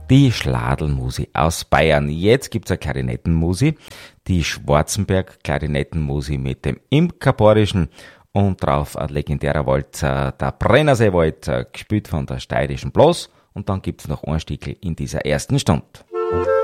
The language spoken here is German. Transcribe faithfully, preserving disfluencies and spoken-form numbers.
die Schladlmusi aus Bayern. Jetzt gibt's eine Klarinettenmusi, die Schwarzenberg Klarinettenmusi mit dem Imkerborischen und drauf ein legendärer Walzer, der Brennerseewalzer, gespielt von der steirischen Blas. Und dann gibt's noch ein Stückel in dieser ersten Stunde.